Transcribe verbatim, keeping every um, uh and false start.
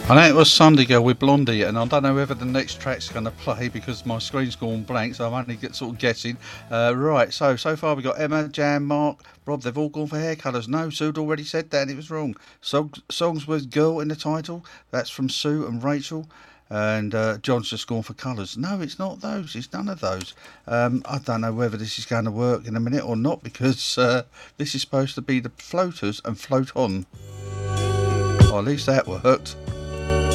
I know it was Sunday Girl with Blondie, and I don't know whether the next track's going to play because my screen's gone blank, so I'm only get, sort of guessing. Uh, right, so so far we've got Emma, Jan, Mark, Rob, they've all gone for hair colours. No, Sue'd already said that and it was wrong. So, songs with girl in the title, that's from Sue and Rachel. And uh, John's just gone for colours. No, it's not those. It's none of those. Um, I don't know whether this is going to work in a minute or not because uh, this is supposed to be the Floaters and Float On. Or at least that worked.